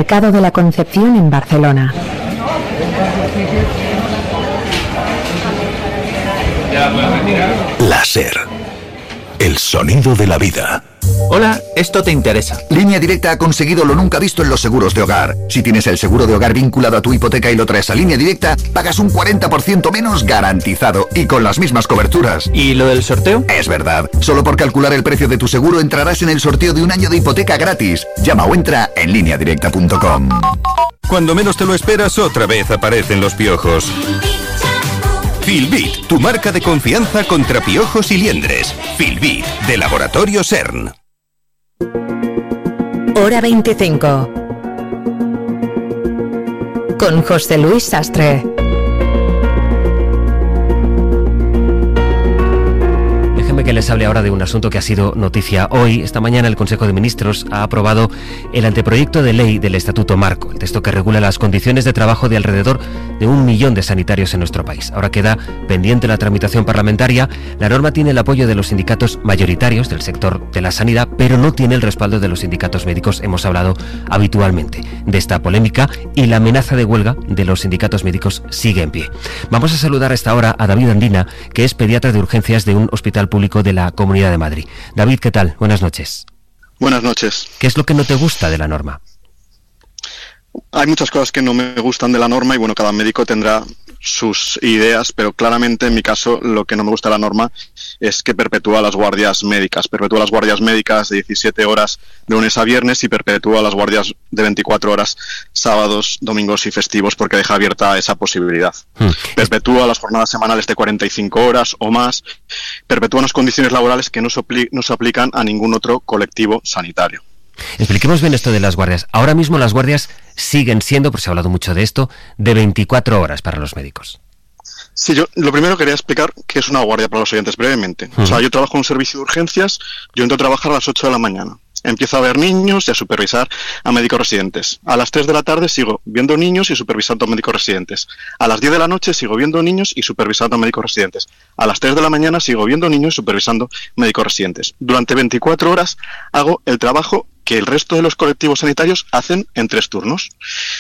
Mercado de la Concepción en Barcelona. La SER. El sonido de la vida. Hola, esto te interesa. Línea Directa ha conseguido lo nunca visto en los seguros de hogar. Si tienes el seguro de hogar vinculado a tu hipoteca y lo traes a Línea Directa, pagas un 40% menos garantizado y con las mismas coberturas. ¿Y lo del sorteo? Es verdad. Solo por calcular el precio de tu seguro entrarás en el sorteo de un año de hipoteca gratis. Llama o entra en lineadirecta.com. Cuando menos te lo esperas, otra vez aparecen los piojos. Filbit, tu marca de confianza contra piojos y liendres. Filbit, de Laboratorio CERN. Hora 25. Con José Luis Sastre. Que les hable ahora de un asunto que ha sido noticia hoy. Esta mañana el Consejo de Ministros ha aprobado el anteproyecto de ley del Estatuto Marco, el texto que regula las condiciones de trabajo de alrededor de 1 millón de sanitarios en nuestro país. Ahora queda pendiente la tramitación parlamentaria. La norma tiene el apoyo de los sindicatos mayoritarios del sector de la sanidad, pero no tiene el respaldo de los sindicatos médicos. Hemos hablado habitualmente de esta polémica y la amenaza de huelga de los sindicatos médicos sigue en pie. Vamos a saludar a esta hora a David Andina, que es pediatra de urgencias de un hospital público de la Comunidad de Madrid. David, ¿qué tal? Buenas noches. Buenas noches. ¿Qué es lo que no te gusta de la norma? Hay muchas cosas que no me gustan de la norma y bueno, cada médico tendrá sus ideas, pero claramente en mi caso lo que no me gusta de la norma es que perpetúa las guardias médicas. Perpetúa las guardias médicas de 17 horas de lunes a viernes y perpetúa las guardias de 24 horas sábados, domingos y festivos porque deja abierta esa posibilidad. Perpetúa las jornadas semanales de 45 horas o más. Perpetúa unas condiciones laborales que no se aplican a ningún otro colectivo sanitario. Expliquemos bien esto de las guardias. Ahora mismo las guardias siguen siendo, porque se ha hablado mucho de esto, de 24 horas para los médicos. Sí, yo lo primero quería explicar qué es una guardia para los oyentes brevemente. O sea, yo trabajo en un servicio de urgencias, yo entro a trabajar a las 8 de la mañana. Empiezo a ver niños y a supervisar a médicos residentes. A las 3 de la tarde sigo viendo niños y supervisando a médicos residentes. A las 10 de la noche sigo viendo niños y supervisando a médicos residentes. A las 3 de la mañana sigo viendo niños y supervisando médicos residentes. Durante 24 horas hago el trabajo que el resto de los colectivos sanitarios hacen en 3 turnos.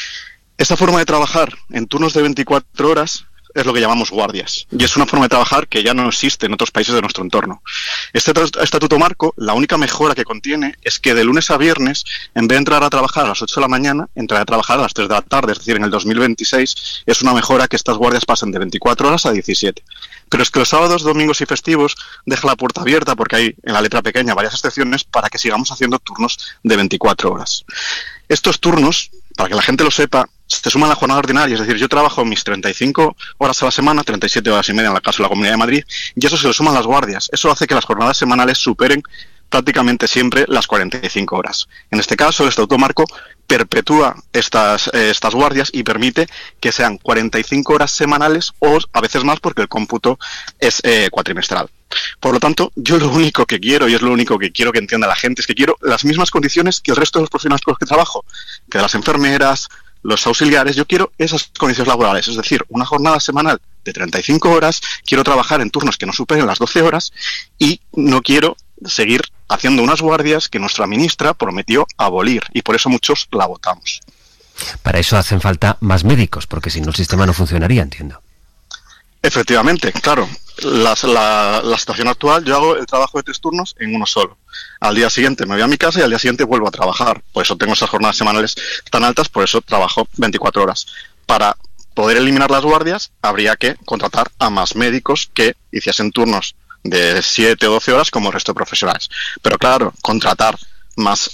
Esta forma de trabajar en turnos de 24 horas es lo que llamamos guardias. Y es una forma de trabajar que ya no existe en otros países de nuestro entorno. Este Estatuto Marco, la única mejora que contiene es que de lunes a viernes, en vez de entrar a trabajar a las 8 de la mañana, entrará a trabajar a las 3 de la tarde. Es decir, en el 2026 es una mejora que estas guardias pasen de 24 horas a 17. Pero es que los sábados, domingos y festivos deja la puerta abierta porque hay en la letra pequeña varias excepciones para que sigamos haciendo turnos de 24 horas. Estos turnos, para que la gente lo sepa, se suman a la jornada ordinaria, es decir, yo trabajo mis 35 horas a la semana, 37 horas y media en el caso de la Comunidad de Madrid, y eso se lo suman las guardias. Eso hace que las jornadas semanales superen prácticamente siempre las 45 horas. En este caso, el Estatuto Marco perpetúa estas guardias y permite que sean 45 horas semanales o a veces más porque el cómputo es cuatrimestral. Por lo tanto, yo lo único que quiero, y es lo único que quiero que entienda la gente, es que quiero las mismas condiciones que el resto de los profesionales con los que trabajo, que las enfermeras, los auxiliares. Yo quiero esas condiciones laborales, es decir, una jornada semanal de 35 horas, quiero trabajar en turnos que no superen las 12 horas y no quiero seguir haciendo unas guardias que nuestra ministra prometió abolir y por eso muchos la votamos. Para eso hacen falta más médicos, porque si no el sistema no funcionaría, entiendo. Efectivamente, claro. La situación actual, yo hago el trabajo de 3 turnos en uno solo. Al día siguiente me voy a mi casa y al día siguiente vuelvo a trabajar. Por eso tengo esas jornadas semanales tan altas, por eso trabajo 24 horas. Para poder eliminar las guardias, habría que contratar a más médicos que hiciesen turnos de 7 o 12 horas como el resto de profesionales. Pero claro, contratar más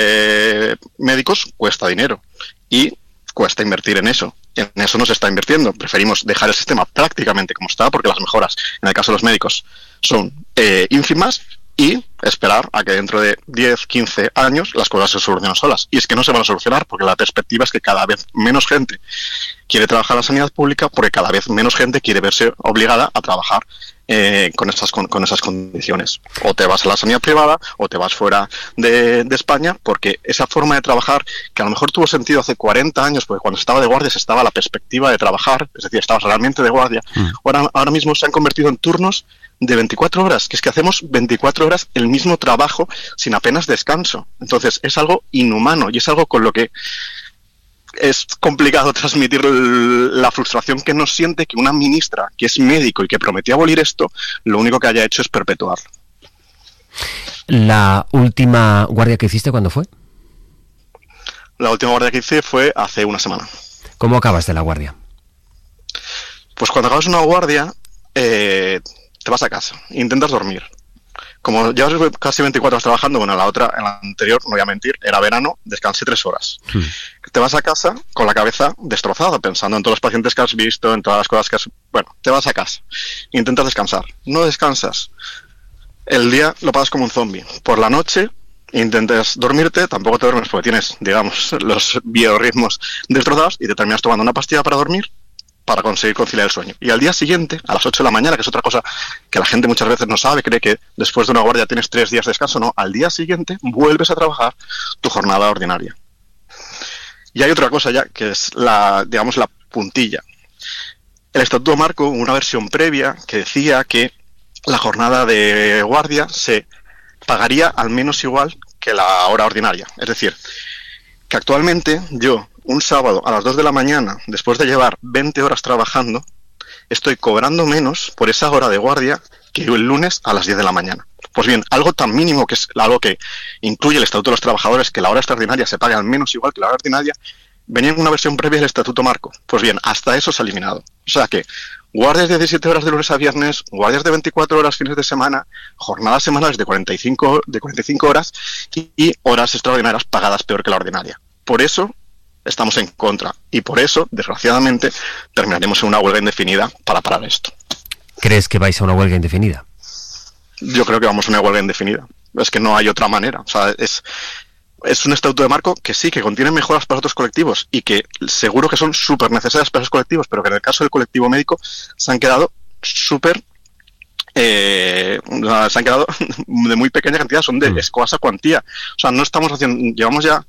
médicos cuesta dinero y cuesta invertir en eso. En eso no se está invirtiendo. Preferimos dejar el sistema prácticamente como está, porque las mejoras, en el caso de los médicos, son ínfimas, y esperar a que dentro de 10, 15 años las cosas se solucionen solas. Y es que no se van a solucionar, porque la perspectiva es que cada vez menos gente quiere trabajar en la sanidad pública, porque cada vez menos gente quiere verse obligada a trabajar con esas condiciones. O te vas a la sanidad privada o te vas fuera de España, porque esa forma de trabajar, que a lo mejor tuvo sentido hace 40 años, porque cuando estaba de guardias estaba la perspectiva de trabajar, es decir, estabas realmente de guardia, ahora mismo se han convertido en turnos de 24 horas, que es que hacemos 24 horas el mismo trabajo sin apenas descanso. Entonces es algo inhumano y es algo con lo que es complicado transmitir la frustración que nos siente que una ministra que es médico y que prometió abolir esto, lo único que haya hecho es perpetuarlo. ¿La última guardia que hiciste cuándo fue? La última guardia que hice fue hace una semana. ¿Cómo acabas de la guardia? Pues cuando acabas una guardia, te vas a casa, intentas dormir. Como llevas casi 24 horas trabajando, bueno, en la anterior, no voy a mentir, era verano, descansé 3 horas. Te vas a casa con la cabeza destrozada, pensando en todos los pacientes que has visto, en todas las cosas que has... Bueno, te vas a casa, intentas descansar, no descansas. El día lo pasas como un zombie. Por la noche intentas dormirte, tampoco te duermes porque tienes, digamos, los biorritmos destrozados y te terminas tomando una pastilla para dormir para conseguir conciliar el sueño. Y al día siguiente, a las 8 de la mañana, que es otra cosa que la gente muchas veces no sabe, cree que después de una guardia tienes 3 días de descanso, no, al día siguiente vuelves a trabajar tu jornada ordinaria. Y hay otra cosa ya, que es la puntilla. El Estatuto Marco, una versión previa que decía que la jornada de guardia se pagaría al menos igual que la hora ordinaria. Es decir, que actualmente yo, un sábado a las 2 de la mañana, después de llevar 20 horas trabajando, estoy cobrando menos por esa hora de guardia que el lunes a las 10 de la mañana. Pues bien, algo tan mínimo, que es algo que incluye el Estatuto de los Trabajadores, que la hora extraordinaria se pague al menos igual que la hora ordinaria, venía en una versión previa del Estatuto Marco. Pues bien, hasta eso se ha eliminado. O sea que guardias de 17 horas de lunes a viernes, guardias de 24 horas fines de semana, jornadas semanales de 45 horas y horas extraordinarias pagadas peor que la ordinaria. Por eso estamos en contra y por eso, desgraciadamente, terminaremos en una huelga indefinida para parar esto. ¿Crees que vais a una huelga indefinida? Yo creo que vamos a una huelga indefinida. Es que no hay otra manera. O sea, es un estatuto de marco que sí, que contiene mejoras para otros colectivos y que seguro que son súper necesarias para esos colectivos, pero que en el caso del colectivo médico se han quedado se han quedado de muy pequeña cantidad, son de escasa cuantía. O sea, no estamos haciendo, llevamos ya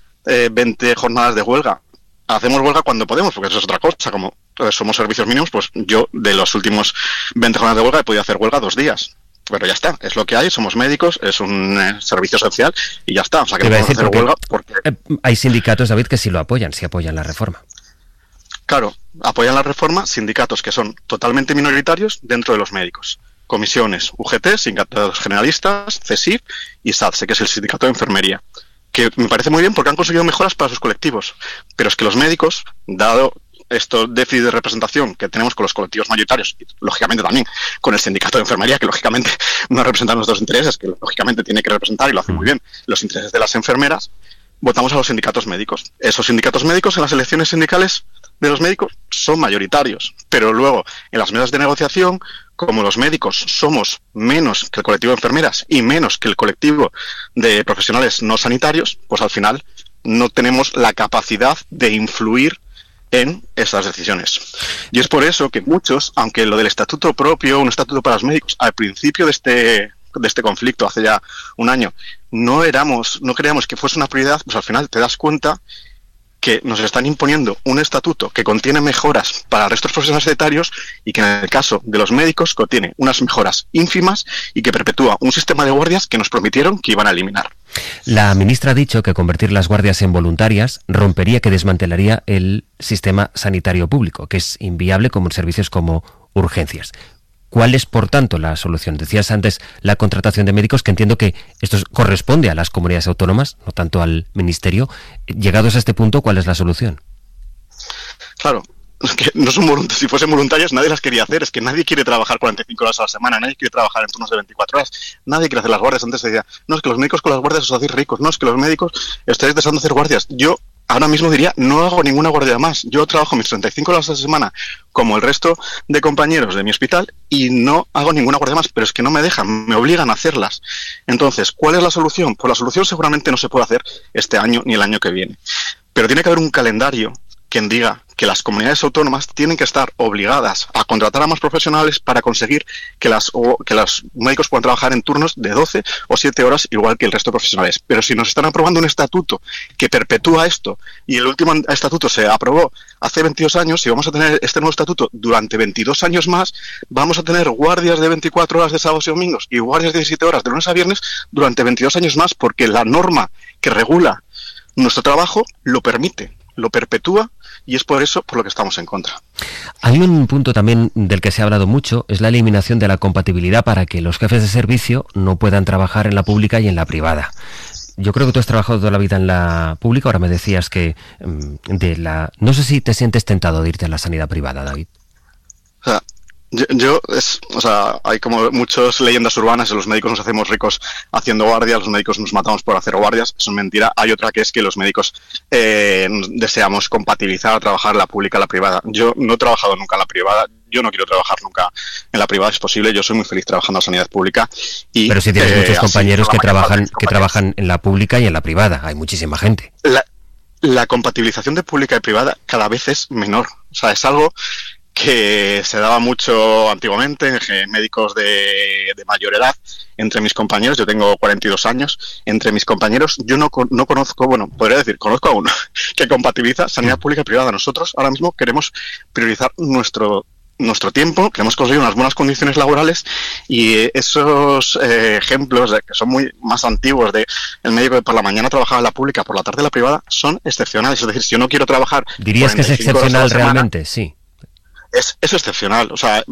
20 jornadas de huelga. Hacemos huelga cuando podemos, porque eso es otra cosa. Como somos servicios mínimos, pues yo de los últimos 20 jornadas de huelga he podido hacer huelga 2 días. Pero ya está, es lo que hay, somos médicos, es un servicio esencial y ya está. O sea, que no podemos hacer huelga porque... Hay sindicatos, David, que sí lo apoyan, sí apoyan la reforma. Claro, apoyan la reforma sindicatos que son totalmente minoritarios dentro de los médicos. Comisiones UGT, sindicatos generalistas, CESIF y SATSE, que es el sindicato de enfermería. Que me parece muy bien porque han conseguido mejoras para sus colectivos. Pero es que los médicos, dado estos déficit de representación que tenemos con los colectivos mayoritarios y lógicamente también con el sindicato de enfermería, que lógicamente no representa nuestros intereses, que lógicamente tiene que representar y lo hace muy bien los intereses de las enfermeras, votamos a los sindicatos médicos. Esos sindicatos médicos en las elecciones sindicales de los médicos son mayoritarios, pero luego en las mesas de negociación, como los médicos somos menos que el colectivo de enfermeras y menos que el colectivo de profesionales no sanitarios, pues al final no tenemos la capacidad de influir en esas decisiones. Y es por eso que muchos, aunque lo del estatuto propio, un estatuto para los médicos, al principio de este conflicto, hace ya un año, no creíamos que fuese una prioridad, pues al final te das cuenta que nos están imponiendo un estatuto que contiene mejoras para el resto de los profesionales sanitarios y que en el caso de los médicos contiene unas mejoras ínfimas y que perpetúa un sistema de guardias que nos prometieron que iban a eliminar. La ministra ha dicho que convertir las guardias en voluntarias rompería, que desmantelaría el sistema sanitario público, que es inviable como en servicios como urgencias. ¿Cuál es, por tanto, la solución? Decías antes la contratación de médicos, que entiendo que esto corresponde a las comunidades autónomas, no tanto al Ministerio. Llegados a este punto, ¿cuál es la solución? Claro, es que no son voluntarias. Si fuesen voluntarias, nadie las quería hacer. Es que nadie quiere trabajar 45 horas a la semana, nadie quiere trabajar en turnos de 24 horas, nadie quiere hacer las guardias. Antes se decía, no, es que los médicos con las guardias os hacéis ricos, no, es que los médicos estáis deseando hacer guardias. Yo ahora mismo diría, no hago ninguna guardia más. Yo trabajo mis 35 horas a la semana como el resto de compañeros de mi hospital y no hago ninguna guardia más, pero es que no me dejan, me obligan a hacerlas. Entonces, ¿cuál es la solución? Pues la solución seguramente no se puede hacer este año ni el año que viene. Pero tiene que haber un calendario que diga que las comunidades autónomas tienen que estar obligadas a contratar a más profesionales para conseguir que los médicos puedan trabajar en turnos de 12 o 7 horas igual que el resto de profesionales. Pero si nos están aprobando un estatuto que perpetúa esto, y el último estatuto se aprobó hace 22 años, y vamos a tener este nuevo estatuto durante 22 años más, vamos a tener guardias de 24 horas de sábados y domingos y guardias de 17 horas de lunes a viernes durante 22 años más, porque la norma que regula nuestro trabajo lo permite. lo perpetúa y es por eso por lo que estamos en contra. Hay un punto también del que se ha hablado mucho, es la eliminación de la compatibilidad para que los jefes de servicio no puedan trabajar en la pública y en la privada. Yo creo que tú has trabajado toda la vida en la pública, ahora me decías que no sé si te sientes tentado de irte a la sanidad privada, David. O sea, hay como muchas leyendas urbanas, los médicos nos hacemos ricos haciendo guardias, los médicos nos matamos por hacer guardias, eso es mentira. Hay otra que es que los médicos deseamos compatibilizar, trabajar la pública y la privada. Yo no he trabajado nunca en la privada, yo no quiero trabajar nunca en la privada, es posible, yo soy muy feliz trabajando en la sanidad pública. Pero si tienes muchos compañeros que trabajan en la pública y en la privada, hay muchísima gente. La compatibilización de pública y privada cada vez es menor, o sea, es algo que se daba mucho antiguamente, médicos de mayor edad, entre mis compañeros, yo tengo 42 años, entre mis compañeros yo no conozco, bueno, podría decir, conozco a uno que compatibiliza sanidad pública y privada. Nosotros ahora mismo queremos priorizar nuestro tiempo, queremos conseguir unas buenas condiciones laborales y esos ejemplos que son muy más antiguos de el médico que por la mañana trabajaba en la pública, por la tarde en la privada, son excepcionales. Es decir, si yo no quiero trabajar... ¿Dirías que es excepcional realmente? Sí. Es excepcional, o sea,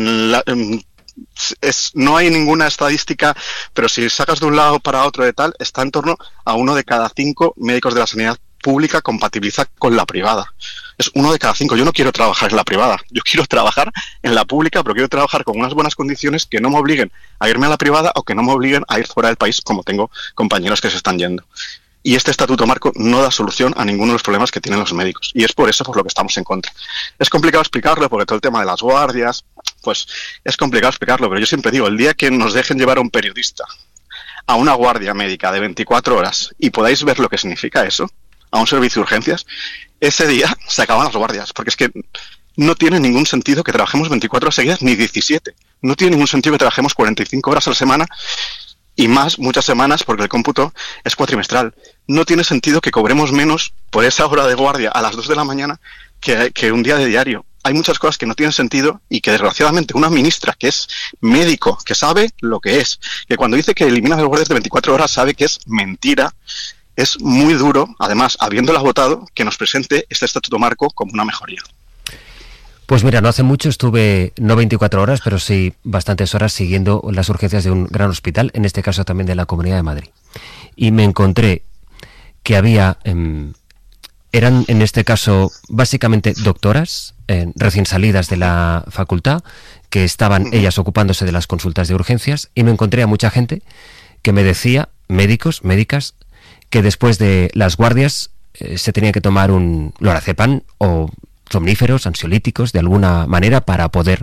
no hay ninguna estadística, pero si sacas de un lado para otro de tal, está en torno a 1 de cada 5 médicos de la sanidad pública compatibiliza con la privada. Es 1 de cada 5. Yo no quiero trabajar en la privada, yo quiero trabajar en la pública, pero quiero trabajar con unas buenas condiciones que no me obliguen a irme a la privada o que no me obliguen a ir fuera del país, como tengo compañeros que se están yendo. Y este estatuto marco no da solución a ninguno de los problemas que tienen los médicos. Y es por eso por lo que estamos en contra. Es complicado explicarlo porque todo el tema de las guardias, pues es complicado explicarlo. Pero yo siempre digo, el día que nos dejen llevar a un periodista a una guardia médica de 24 horas y podáis ver lo que significa eso, a un servicio de urgencias, ese día se acaban las guardias. Porque es que no tiene ningún sentido que trabajemos 24 horas seguidas ni 17. No tiene ningún sentido que trabajemos 45 horas a la semana y más muchas semanas porque el cómputo es cuatrimestral. No tiene sentido que cobremos menos por esa hora de guardia a las 2 de la mañana que un día de diario. Hay muchas cosas que no tienen sentido y que desgraciadamente una ministra que es médico, que sabe lo que es, que cuando dice que elimina las guardias de 24 horas sabe que es mentira, es muy duro, además, habiéndola votado, que nos presente este estatuto marco como una mejoría. Pues mira, no hace mucho estuve, no 24 horas, pero sí bastantes horas siguiendo las urgencias de un gran hospital, en este caso también de la Comunidad de Madrid. Y me encontré que había, eran en este caso básicamente doctoras, recién salidas de la facultad, que estaban ellas ocupándose de las consultas de urgencias, y me encontré a mucha gente que me decía, médicos, médicas, que después de las guardias se tenía que tomar un lorazepam o somníferos, ansiolíticos, de alguna manera para poder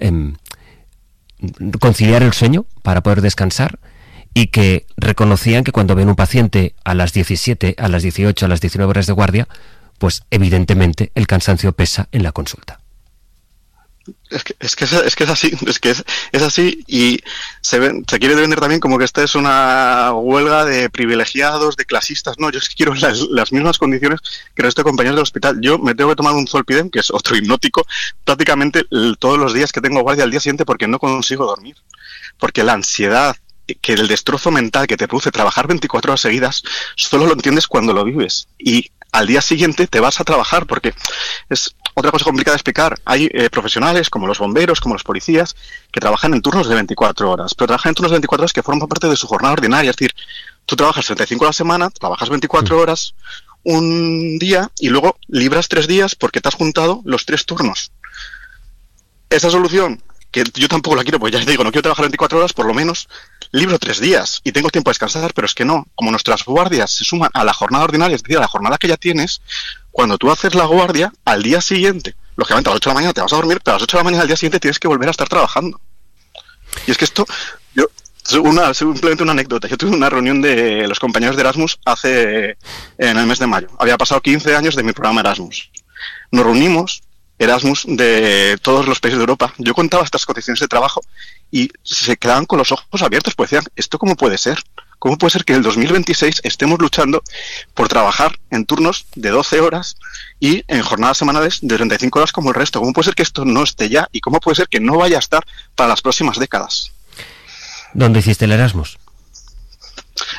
conciliar el sueño, para poder descansar, y que reconocían que cuando ven un paciente a las 17, a las 18, a las 19 horas de guardia, pues evidentemente el cansancio pesa en la consulta. Es que es así y se quiere vender también como que esta es una huelga de privilegiados, de clasistas. No, yo es que quiero las mismas condiciones que el resto de compañeros del hospital. Yo me tengo que tomar un zolpidem, que es otro hipnótico, prácticamente todos los días que tengo guardia al día siguiente porque no consigo dormir. Porque la ansiedad, que el destrozo mental que te produce trabajar 24 horas seguidas, solo lo entiendes cuando lo vives. Y al día siguiente te vas a trabajar porque es otra cosa complicada de explicar. Hay profesionales como los bomberos, como los policías, que trabajan en turnos de 24 horas, pero trabajan en turnos de 24 horas que forman parte de su jornada ordinaria. Es decir, tú trabajas 35 horas a la semana, trabajas 24 horas un día y luego libras 3 días porque te has juntado los 3 turnos. Esa solución, que yo tampoco la quiero, pues ya digo, no quiero trabajar 24 horas, por lo menos libro 3 días y tengo tiempo a descansar, pero es que no, como nuestras guardias se suman a la jornada ordinaria, es decir, a la jornada que ya tienes, cuando tú haces la guardia, al día siguiente, lógicamente a las 8 de la mañana te vas a dormir, pero a las 8 de la mañana al día siguiente tienes que volver a estar trabajando. Y es que esto, simplemente una anécdota, yo tuve una reunión de los compañeros de Erasmus en el mes de mayo, había pasado 15 años de mi programa Erasmus. Nos reunimos, Erasmus de todos los países de Europa, yo contaba estas condiciones de trabajo y se quedaban con los ojos abiertos, pues decían, ¿esto cómo puede ser? ¿Cómo puede ser que en el 2026 estemos luchando por trabajar en turnos de 12 horas y en jornadas semanales de 35 horas como el resto? ¿Cómo puede ser que esto no esté ya? ¿Y cómo puede ser que no vaya a estar para las próximas décadas? ¿Dónde hiciste el Erasmus?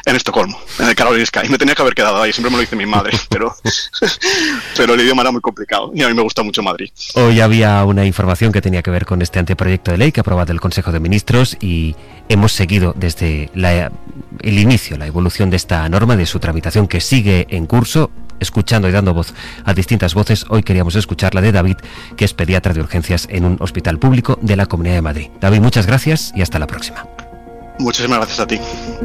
en Estocolmo, en el Karolinska, y me tenía que haber quedado ahí, siempre me lo dice mi madre, pero el idioma era muy complicado y a mí me gusta mucho Madrid. Hoy había una información que tenía que ver con este anteproyecto de ley que ha aprobado el Consejo de Ministros y hemos seguido desde el inicio, la evolución de esta norma, de su tramitación que sigue en curso, escuchando y dando voz a distintas voces. Hoy queríamos escuchar la de David, que es pediatra de urgencias en un hospital público de la Comunidad de Madrid. David, muchas gracias y hasta la próxima. Muchísimas gracias a ti.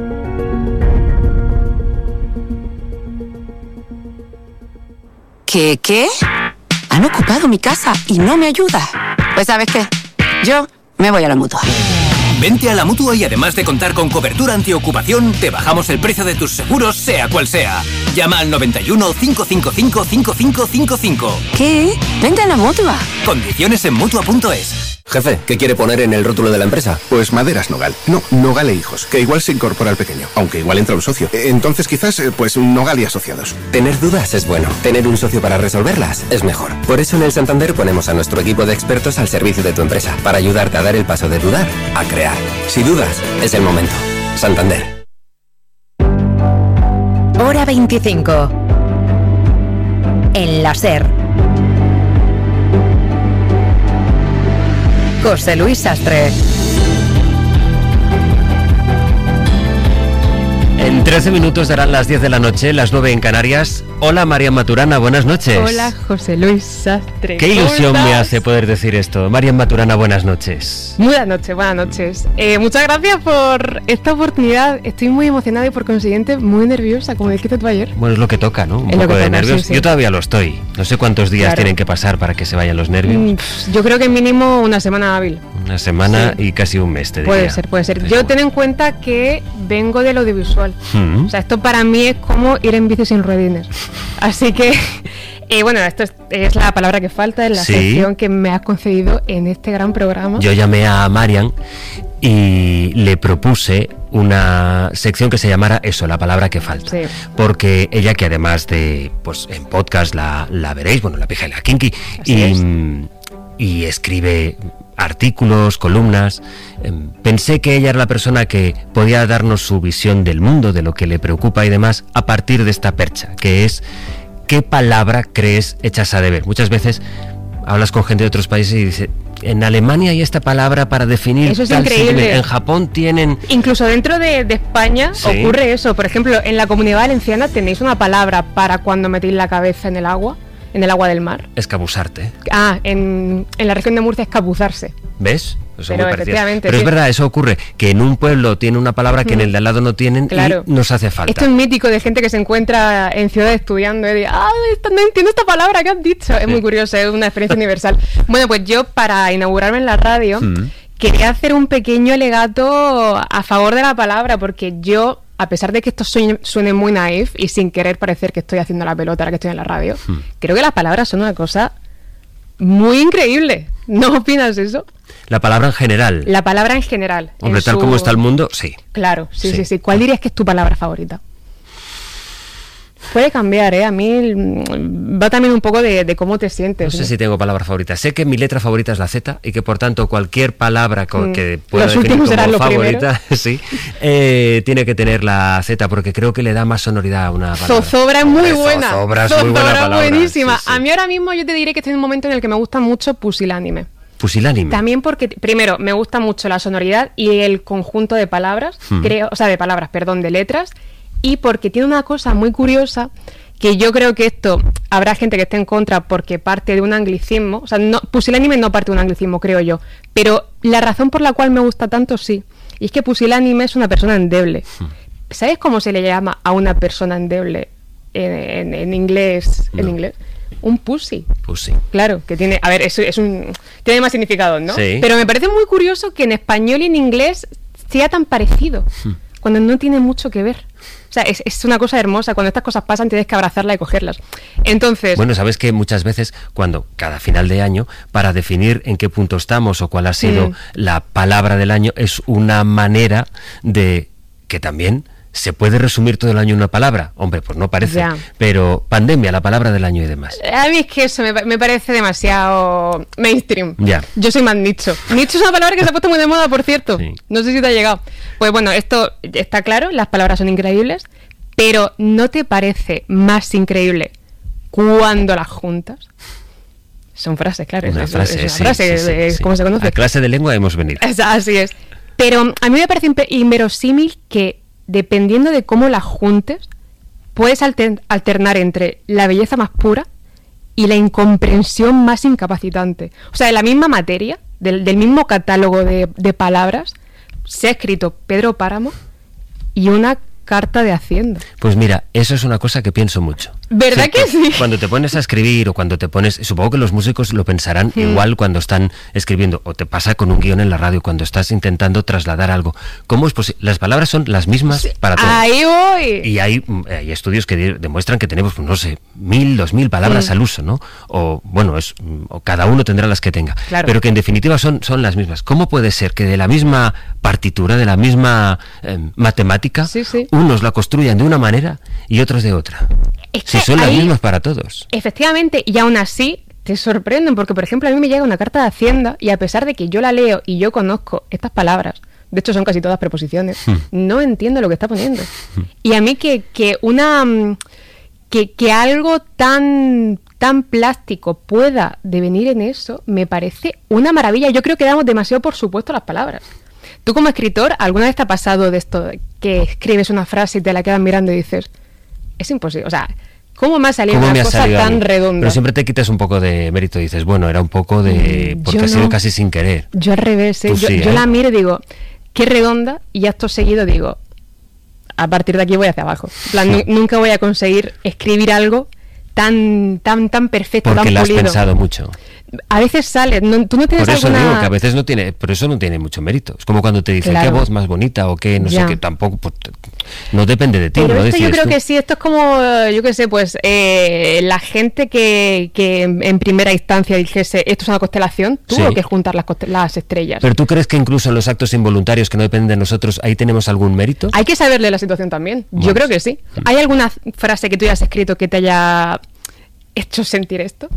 ¿Qué? Han ocupado mi casa y no me ayuda. Pues ¿sabes qué? Yo me voy a la Mutua. Vente a la Mutua y además de contar con cobertura antiocupación, te bajamos el precio de tus seguros, sea cual sea. Llama al 91 555 5555. ¿Qué? Vente a la Mutua. Condiciones en Mutua.es. Jefe, ¿qué quiere poner en el rótulo de la empresa? Pues Maderas Nogal. No, Nogal e Hijos, que igual se incorpora al pequeño, aunque igual entra un socio. Entonces quizás, pues Nogal y Asociados. Tener dudas es bueno. Tener un socio para resolverlas es mejor. Por eso en el Santander ponemos a nuestro equipo de expertos al servicio de tu empresa, para ayudarte a dar el paso de dudar a crear. Si dudas, es el momento. Santander. Hora 25. En la SER. José Luis Sastre. En 13 minutos darán las 10 de la noche, las 9 en Canarias. Hola Marian Maturana, buenas noches. Hola José Luis Sastre. Qué ilusión me hace poder decir esto. Marian Maturana, buenas noches. Buenas noches. Muchas gracias por esta oportunidad. Estoy muy emocionada y por consiguiente muy nerviosa, como dijiste tú ayer. Bueno, es lo que toca, ¿no? Un poco de nervios. Sí. Yo todavía lo estoy. No sé cuántos días tienen que pasar para que se vayan los nervios. Yo creo que mínimo una semana hábil. Una semana y casi un mes, te diría. Puede ser. Yo ten en cuenta que vengo del audiovisual. O sea, esto para mí es como ir en bici sin ruedines. Así que, bueno, esto es la palabra que falta, es la sección que me has concedido en este gran programa. Yo llamé a Marian y le propuse una sección que se llamara eso, la palabra que falta. Sí. Porque ella, que además de, pues en podcast la veréis, bueno, La Pija y la Kinky, y escribe artículos, columnas. Pensé que ella era la persona que podía darnos su visión del mundo, de lo que le preocupa y demás, a partir de esta percha, que es ¿qué palabra crees echas a deber? Muchas veces hablas con gente de otros países y dice, en Alemania hay esta palabra para definir. Eso es increíble. En Japón tienen... Incluso dentro de España ocurre eso. Por ejemplo, en la Comunidad Valenciana tenéis una palabra para cuando metéis la cabeza en el agua del mar. Escabusarte. En la región de Murcia, escabuzarse. ¿Ves? Pero efectivamente. Pero es verdad, eso ocurre, que en un pueblo tiene una palabra que en el de al lado no tienen, y nos hace falta. Esto es mítico de gente que se encuentra en ciudad estudiando y dice, no entiendo esta palabra que has dicho. Es muy curioso, es una experiencia universal. Bueno, pues yo, para inaugurarme en la radio, quería hacer un pequeño alegato a favor de la palabra, porque yo, a pesar de que esto suene muy naif y sin querer parecer que estoy haciendo la pelota ahora que estoy en la radio, creo que las palabras son una cosa muy increíble. ¿No opinas eso? La palabra en general. La palabra en general. Hombre, tal como está el mundo, sí. Claro, sí. ¿Cuál dirías que es tu palabra favorita? Puede cambiar, A mí va también un poco de cómo te sientes. No sé si tengo palabra favorita. Sé que mi letra favorita es la Z y que por tanto cualquier palabra que pueda definir como favorita tiene que tener la Z, porque creo que le da más sonoridad a una palabra. Zozobra es muy buena. Zozobra es muy buena palabra. Buenísima. Sí. A mí ahora mismo yo te diré que estoy en un momento en el que me gusta mucho Pusilánime. Pusilánime. También porque, primero, me gusta mucho la sonoridad y el conjunto de palabras, de letras. Y porque tiene una cosa muy curiosa, que yo creo que esto habrá gente que esté en contra porque parte de un anglicismo. O sea, Pusilánime no parte de un anglicismo, creo yo. Pero la razón por la cual me gusta tanto, sí. Y es que Pusilánime es una persona endeble. ¿Sabes cómo se le llama a una persona endeble en inglés? No. En inglés. Un pussy. Claro, que tiene... A ver, tiene más significado, ¿no? Sí. Pero me parece muy curioso que en español y en inglés sea tan parecido, cuando no tiene mucho que ver. O sea, es una cosa hermosa. Cuando estas cosas pasan tienes que abrazarla y cogerlas. Entonces... Bueno, sabes que muchas veces, cada final de año, para definir en qué punto estamos o cuál ha sido la palabra del año, es una manera de que también ¿Se puede resumir todo el año en una palabra? Hombre, pues no parece. Ya. Pero pandemia, la palabra del año y demás. A mí es que eso me parece demasiado mainstream. Ya. Yo soy más nicho. Nicho es una palabra que se ha puesto muy de moda, por cierto. Sí. No sé si te ha llegado. Pues bueno, esto está claro, las palabras son increíbles, pero ¿no te parece más increíble cuando las juntas? Son frases, claro. Una frase, es una frase, sí. ¿cómo se conoce? A clase de lengua hemos venido. Así es. Pero a mí me parece inverosímil que, dependiendo de cómo las juntes, puedes alternar entre la belleza más pura y la incomprensión más incapacitante. O sea, de la misma materia, del mismo catálogo de palabras, se ha escrito Pedro Páramo y una carta de Hacienda. Pues mira, eso es una cosa que pienso mucho. ¿Verdad que sí? Cuando te pones a escribir o cuando te pones... Supongo que los músicos lo pensarán igual cuando están escribiendo, o te pasa con un guión en la radio, cuando estás intentando trasladar algo. ¿Cómo es posible? Las palabras son las mismas para todos. ¡Ahí voy! Y hay estudios que demuestran que tenemos, pues, no sé, 1.000, 2.000 palabras al uso, ¿no? O bueno, o cada uno tendrá las que tenga. Claro. Pero que en definitiva son las mismas. ¿Cómo puede ser que de la misma partitura, de la misma matemática, unos la construyan de una manera y otros de otra? Si son las mismas para todos. Efectivamente, y aún así te sorprenden, porque por ejemplo a mí me llega una carta de Hacienda y a pesar de que yo la leo y yo conozco estas palabras, de hecho son casi todas preposiciones, no entiendo lo que está poniendo. Y a mí que algo tan plástico pueda devenir en eso, me parece una maravilla. Yo creo que damos demasiado por supuesto las palabras. Tú como escritor, ¿alguna vez te ha pasado de esto, que escribes una frase y te la quedas mirando y dices, es imposible, o sea, ¿cómo me ha salido una cosa tan redonda? Pero siempre te quitas un poco de mérito y dices, bueno, era un poco de... porque ha sido casi sin querer. Yo al revés, yo la miro y digo, qué redonda, y acto seguido digo, a partir de aquí voy hacia abajo. En plan, nunca voy a conseguir escribir algo tan perfecto, porque tan pulido. Porque lo has pensado mucho. A veces sale, tú no tienes por eso alguna... digo que a veces no tiene, pero eso no tiene mucho mérito. Es como cuando te dicen qué voz más bonita o qué, no sé qué, tampoco, pues, no depende de ti. Pero no esto yo creo tú. que sí, esto es como, yo qué sé, pues la gente que en primera instancia dijese, esto es una constelación, tuvo que juntar las estrellas. Pero ¿tú crees que incluso en los actos involuntarios que no dependen de nosotros, ahí tenemos algún mérito? Hay que saberle la situación también, yo creo que sí. ¿Hay alguna frase que tú hayas escrito que te haya hecho sentir esto?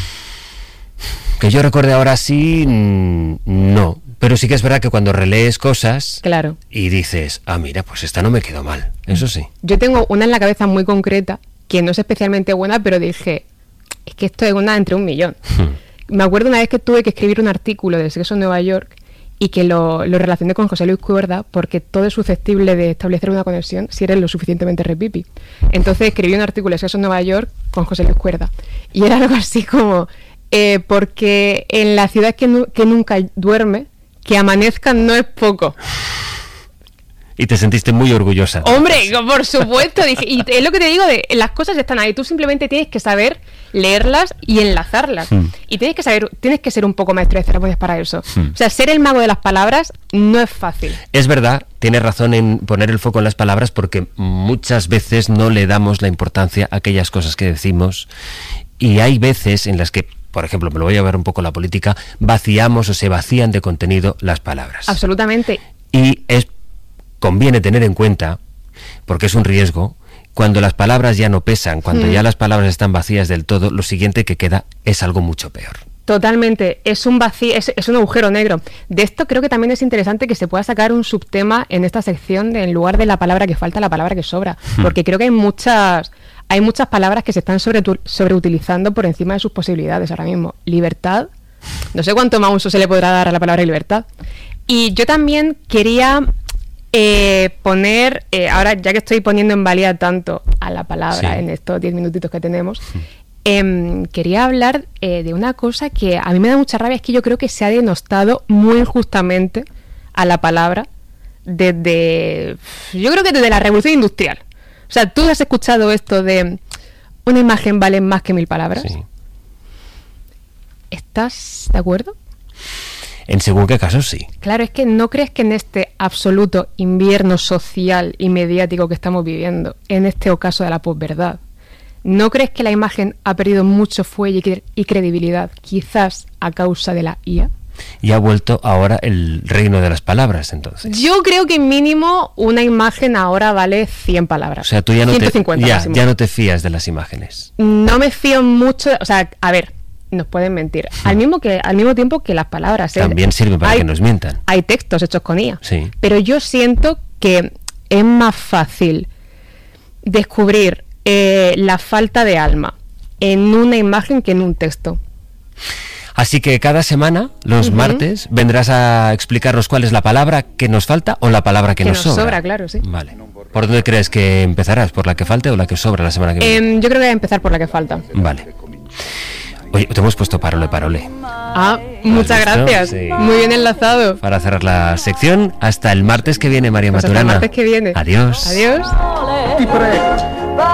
Que yo recuerde ahora sí, no. Pero sí que es verdad que cuando relees cosas claro. y dices, mira, pues esta no me quedó mal, eso sí. Yo tengo una en la cabeza muy concreta, que no es especialmente buena, pero dije, es que esto es una entre un millón. Me acuerdo una vez que tuve que escribir un artículo del Sexo en Nueva York y que lo relacioné con José Luis Cuerda, porque todo es susceptible de establecer una conexión si eres lo suficientemente repipi. Entonces escribí un artículo del Sexo en Nueva York con José Luis Cuerda. Y era algo así como... porque en la ciudad que nunca duerme, que amanezcan no es poco. Y te sentiste muy orgullosa. Hombre, por supuesto. Dije, y es lo que te digo, las cosas están ahí. Tú simplemente tienes que saber leerlas y enlazarlas. Y tienes que ser un poco maestro de ceremonias para eso. O sea, ser el mago de las palabras no es fácil. Es verdad, tienes razón en poner el foco en las palabras, porque muchas veces no le damos la importancia a aquellas cosas que decimos. Y hay veces en las que, por ejemplo, me lo voy a llevar un poco a la política, vaciamos o se vacían de contenido las palabras. Absolutamente. Y conviene tener en cuenta, porque es un riesgo, cuando las palabras ya no pesan, cuando ya las palabras están vacías del todo, lo siguiente que queda es algo mucho peor. Totalmente, es un vacío, es un agujero negro. De esto creo que también es interesante que se pueda sacar un subtema en esta sección en lugar de la palabra que falta, la palabra que sobra, porque creo que hay muchas palabras que se están sobreutilizando por encima de sus posibilidades ahora mismo. Libertad, no sé cuánto más uso se le podrá dar a la palabra libertad. Y yo también quería poner, ahora ya que estoy poniendo en valía tanto a la palabra en estos 10 minutitos que tenemos, quería hablar de una cosa que a mí me da mucha rabia, es que yo creo que se ha denostado muy injustamente a la palabra yo creo que desde la Revolución Industrial. O sea, ¿tú has escuchado esto de una imagen vale más que 1000 palabras? Sí. ¿Estás de acuerdo? En según qué casos, sí. Claro, es que ¿no crees que en este absoluto invierno social y mediático que estamos viviendo, en este ocaso de la posverdad, ¿no crees que la imagen ha perdido mucho fuelle y credibilidad, quizás a causa de la IA? Y ha vuelto ahora el reino de las palabras, entonces. Yo creo que mínimo una imagen ahora vale 100 palabras. O sea, tú ya no 150 ya no te fías de las imágenes. No me fío mucho, o sea, a ver, nos pueden mentir. Al mismo tiempo que las palabras. También sirven para que nos mientan. Hay textos hechos con IA. Sí. Pero yo siento que es más fácil descubrir la falta de alma en una imagen que en un texto. Así que cada semana, los martes, vendrás a explicarnos cuál es la palabra que nos falta o la palabra que nos sobra. Claro, sí. Vale. ¿Por dónde crees que empezarás? ¿Por la que falte o la que sobra la semana que viene? Yo creo que voy a empezar por la que falta. Vale. Oye, te hemos puesto parole. Muchas gracias. Sí. Muy bien enlazado. Para cerrar la sección, hasta el martes que viene, María Maturana. Hasta el martes que viene. Adiós. Adiós.